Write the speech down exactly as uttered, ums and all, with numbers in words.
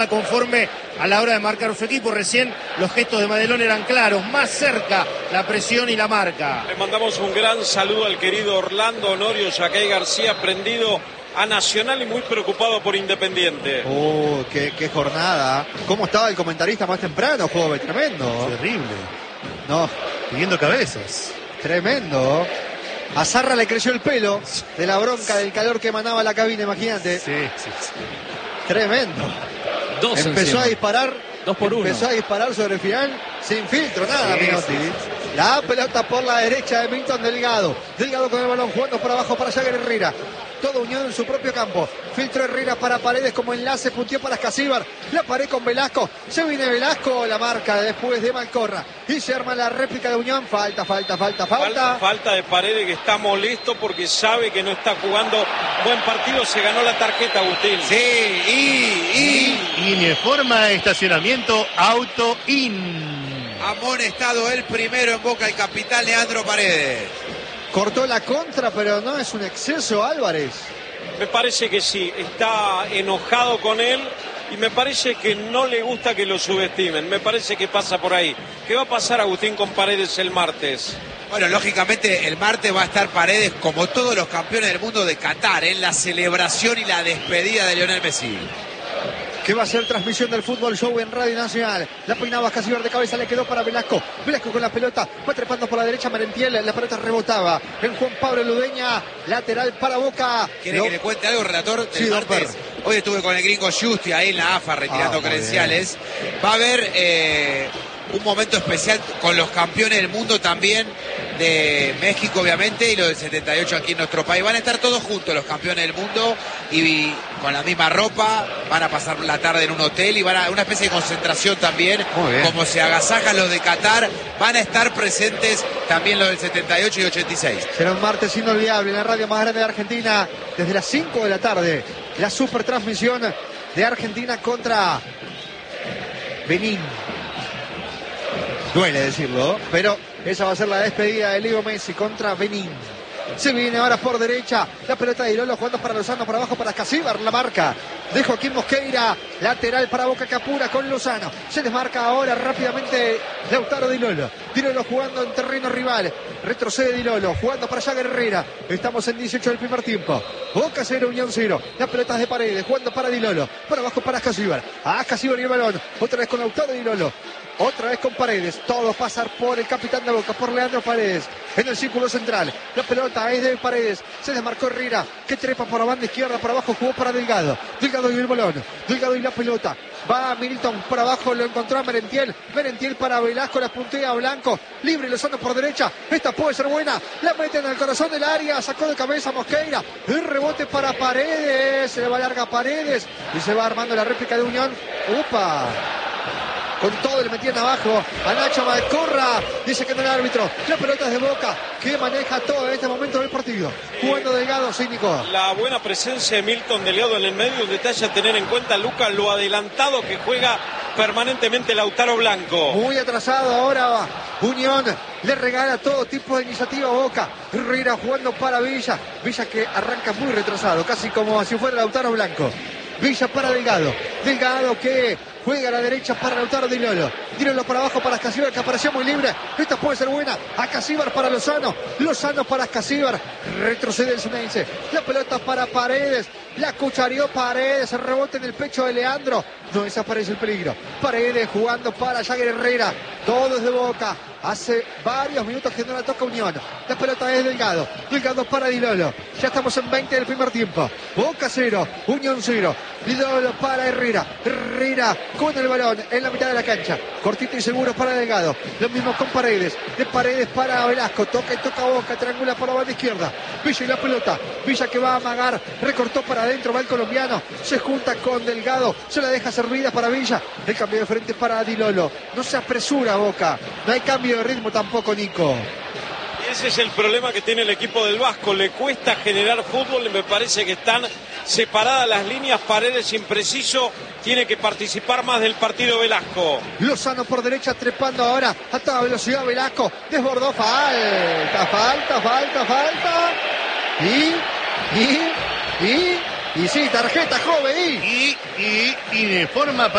conforme a la hora de marcar su equipo. Recién los gestos de Madelón eran claros, más cerca la presión y la marca. Le mandamos un gran saludo al querido Orlando Honorio Yaquey García, prendido a Nacional y muy preocupado por Independiente. Oh, qué, qué jornada. ¿Cómo estaba el comentarista más temprano, joven? Tremendo. Terrible. No, pidiendo cabezas. Tremendo. A Zarra le creció el pelo de la bronca del calor que emanaba la cabina, imagínate. Sí, sí, sí. Tremendo. Dos Empezó encima. a disparar. Dos por uno. Empezó a disparar sobre el final sin filtro, nada, Sí, Menotti. sí, sí. La pelota por la derecha de Milton Delgado. Delgado con el balón jugando para abajo para Jagger Herrera. Todo unido en su propio campo. Filtro Herrera para Paredes como enlace. Punteó para Escasíbar. La pared con Velasco. Se viene Velasco. La marca después de Malcorra. Y se arma la réplica de Unión. Falta, falta, falta, falta. Falta, falta de Paredes, que está molesto porque sabe que no está jugando buen partido. Se ganó la tarjeta, Agustín. Sí, y, y... Y me forma de estacionamiento auto in. amonestado el primero en Boca el capitán Leandro Paredes. Cortó la contra, pero no es un exceso, Álvarez. Me parece que sí, está enojado con él y me parece que no le gusta que lo subestimen. Me parece que pasa por ahí. ¿Qué va a pasar, Agustín, con Paredes el martes? Bueno, lógicamente el martes va a estar Paredes como todos los campeones del mundo de Qatar en la celebración y la despedida de Lionel Messi. Que va a ser transmisión del Fútbol Show en Radio Nacional. La peinaba Escasíbar de cabeza, le quedó para Velasco. Velasco con la pelota, va trepando por la derecha Merentiel, la pelota rebotaba en Juan Pablo Ludeña, lateral para Boca. ¿Quiere Lo... que le cuente algo, relator? Del Sí, don martes. Per. Hoy estuve con el gringo Justi ahí en la A F A retirando Ah, credenciales. Va a haber eh, un momento especial con los campeones del mundo también, de México obviamente, y los del setenta y ocho aquí en nuestro país. Van a estar todos juntos los campeones del mundo y con la misma ropa, van a pasar la tarde en un hotel y van a una especie de concentración también, como se agasajan los de Qatar. Van a estar presentes también los del setenta y ocho y ochenta y seis. Será un martes inolvidable en la radio más grande de Argentina, desde las cinco de la tarde. La super transmisión de Argentina contra Benín. Duele decirlo, pero esa va a ser la despedida de Leo Messi contra Benín. Se viene ahora por derecha, la pelota de Lolo jugando para Lozano, para abajo para Escasíbar, la marca de Joaquín Mosqueira, lateral para Boca que apura con Lozano. Se desmarca ahora rápidamente Lautaro Di Lolo. Di Lolo jugando en terreno rival, retrocede Di Lolo, jugando para Jagger Herrera. Estamos en dieciocho del primer tiempo. Boca cero, Unión cero. Las pelotas de Paredes, jugando para Di Lolo, para abajo para Escasíbar. A Escasíbar y el balón, otra vez con Lautaro Di Lolo. Otra vez con Paredes, todo pasar por el capitán de Boca, por Leandro Paredes, en el círculo central. La pelota es de Paredes, se desmarcó Herrera, que trepa por la banda izquierda, para abajo jugó para Delgado. Delgado y el balón, Delgado y la pelota. Va Milton por abajo, lo encontró a Merentiel. Merentiel para Velasco, la puntea a Blanco. Libre Lozano por derecha, esta puede ser buena. La meten al corazón del área, sacó de cabeza Mosqueira. El rebote para Paredes, se le va larga Paredes y se va armando la réplica de Unión. ¡Upa! Con todo le metían abajo a Nacho Malcorra. Dice que no el árbitro. La pelota es de Boca, que maneja todo en este momento del partido. Jugando Delgado, cínico. La buena presencia de Milton Delgado en el medio. Un detalle a tener en cuenta, Lucas, lo adelantado que juega permanentemente Lautaro Blanco. Muy atrasado ahora Unión. Le regala todo tipo de iniciativa a Boca. Herrera jugando para Villa. Villa que arranca muy retrasado, casi como si fuera Lautaro Blanco. Villa para Delgado. Delgado que juega a la derecha para Lautaro Di Lolo. Di Lolo para abajo para Escasíbar, que apareció muy libre. Esta puede ser buena. A Escasíbar para Lozano. Lozano para Escasíbar. Retrocede el Ceneice. La pelota para Paredes. La cuchareó Paredes. El rebote en el pecho de Leandro. No desaparece el peligro. Paredes jugando para Jagger Herrera. Todo es de Boca. Hace varios minutos que no la toca Unión. La pelota es Delgado. Delgado para Di Lolo. Ya estamos en veinte del primer tiempo. Boca cero. Unión cero. Di Lolo para Herrera. Herrera con el balón en la mitad de la cancha. Cortito y seguro para Delgado. Lo mismo con Paredes. De Paredes para Velasco. Toca y toca Boca. Triangula por la banda izquierda. Villa y la pelota. Villa que va a amagar. Recortó para adentro. Va el colombiano. Se junta con Delgado. Se la deja servida para Villa. El cambio de frente para Di Lolo. No se apresura Boca. No hay cambio de ritmo tampoco, Nico. Y ese es el problema que tiene el equipo del Vasco. Le cuesta generar fútbol. Me parece que están separadas las líneas. Paredes impreciso. Tiene que participar más del partido Velasco. Lozano por derecha trepando ahora a toda velocidad Velasco. Desbordó. Falta, falta, falta, falta. Y, y, y... Y sí, tarjeta joven. Y, y, y de forma